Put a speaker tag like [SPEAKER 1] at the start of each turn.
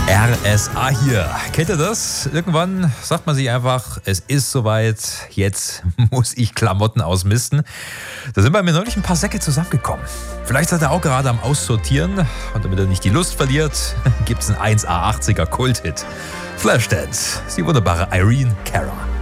[SPEAKER 1] RSA hier. Kennt ihr das? Irgendwann sagt man sich einfach, es ist soweit, jetzt muss ich Klamotten ausmisten. Da sind bei mir neulich ein paar Säcke zusammengekommen. Vielleicht seid ihr auch gerade am Aussortieren und damit er nicht die Lust verliert, gibt es einen 1A80er Kulthit. Flashdance, die wunderbare Irene Cara.